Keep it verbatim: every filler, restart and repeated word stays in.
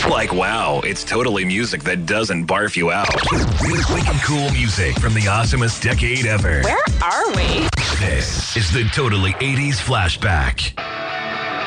Like, wow, it's totally music that doesn't barf you out. Wicked cool music from the awesomest decade ever. Where are we? This is the Totally eighties Flashback.